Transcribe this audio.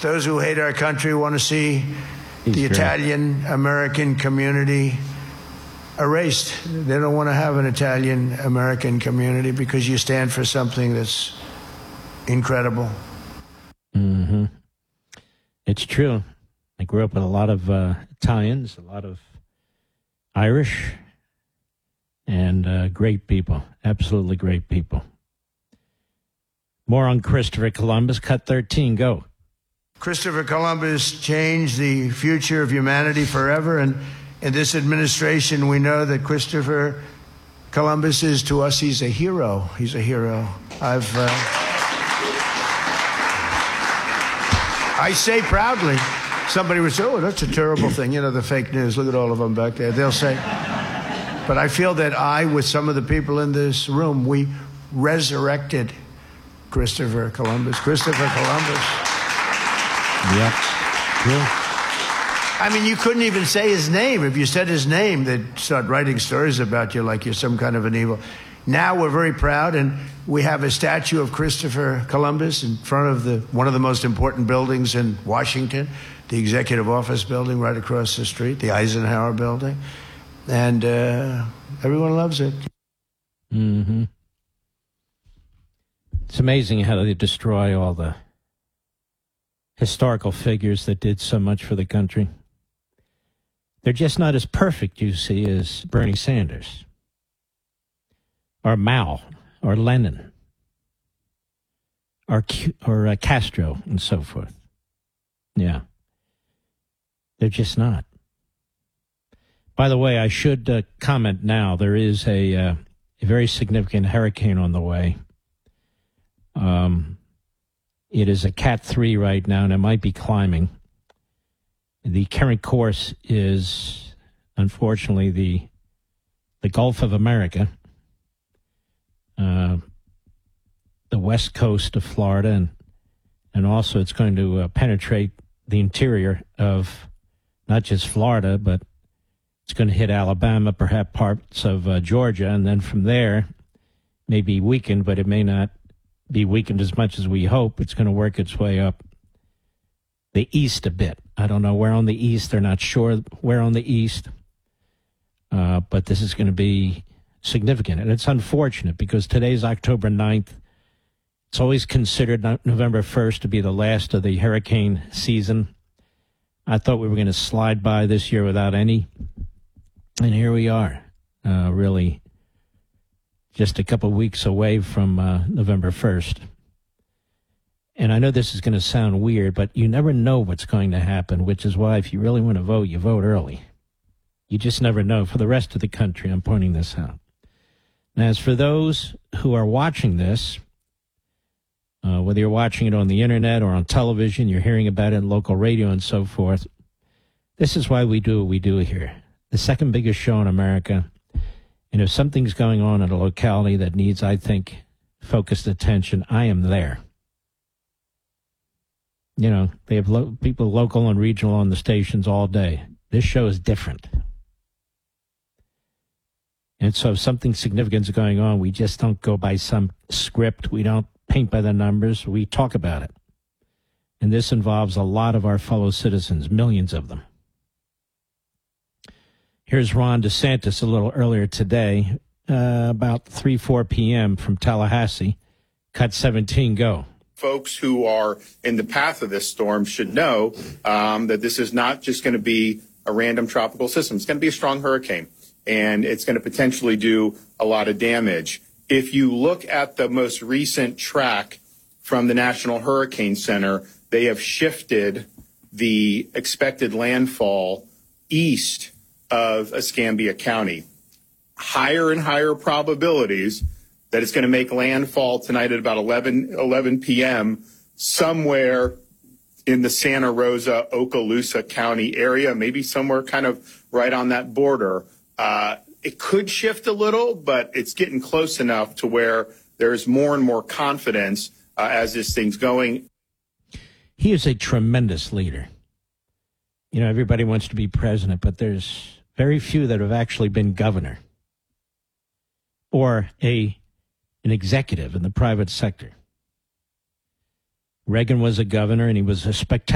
Those who hate our country want to see the Italian-American community erased. They don't want to have an Italian-American community because you stand for something that's incredible. Mm-hmm. It's true. I grew up with a lot of Italians, a lot of Irish, and great people, absolutely great people. More on Christopher Columbus. Cut 13, go. Christopher Columbus changed the future of humanity forever, and in this administration, we know that Christopher Columbus is, to us, he's a hero. He's a hero. I say proudly, somebody would say, oh, that's a terrible thing. You know, the fake news, look at all of them back there. They'll say, but I feel that I, with some of the people in this room, we resurrected Christopher Columbus. Christopher Columbus. Yep. True. I mean, you couldn't even say his name. If you said his name, they'd start writing stories about you like you're some kind of an evil. Now we're very proud, and we have a statue of Christopher Columbus in front of one of the most important buildings in Washington, the Executive Office Building right across the street, the Eisenhower Building. And everyone loves it. Mm-hmm. It's amazing how they destroy all the historical figures that did so much for the country. They're just not as perfect, you see, as Bernie Sanders or Mao or Lenin or Castro and so forth. Yeah. They're just not. By the way, I should comment now, there is a very significant hurricane on the way. It is a Cat 3 right now, and it might be climbing. The current course is, unfortunately, the Gulf of America, the west coast of Florida, and also it's going to penetrate the interior of not just Florida, but it's going to hit Alabama, perhaps parts of Georgia, and then from there, may be weakened, but it may not be weakened as much as we hope. It's going to work its way up the east a bit. I don't know where on the east. They're not sure where on the east. But this is going to be significant. And it's unfortunate because today's October 9th. It's always considered November 1st to be the last of the hurricane season. I thought we were going to slide by this year without any. And here we are, really just a couple of weeks away from November 1st. And I know this is going to sound weird, but you never know what's going to happen, which is why if you really want to vote, you vote early. You just never know. For the rest of the country, I'm pointing this out. Now, as for those who are watching this, whether you're watching it on the internet or on television, you're hearing about it in local radio and so forth, this is why we do what we do here. The second biggest show in America. And if something's going on in a locality that needs, I think, focused attention, I am there. You know, they have people local and regional on the stations all day. This show is different. And so if something significant is going on, we just don't go by some script. We don't paint by the numbers. We talk about it. And this involves a lot of our fellow citizens, millions of them. Here's Ron DeSantis a little earlier today, about 4 p.m. from Tallahassee. Cut 17, go. Folks who are in the path of this storm should know that this is not just going to be a random tropical system. It's going to be a strong hurricane, and it's going to potentially do a lot of damage. If you look at the most recent track from the National Hurricane Center, they have shifted the expected landfall east of Escambia County. Higher and higher probabilities that it's going to make landfall tonight at about 11 p.m. somewhere in the Santa Rosa, Okaloosa County area, maybe somewhere kind of right on that border. It could shift a little, but it's getting close enough to where there's more and more confidence as this thing's going. He is a tremendous leader. You know, everybody wants to be president, but there's very few that have actually been governor or an executive in the private sector. Reagan was a governor, and he was a spectacular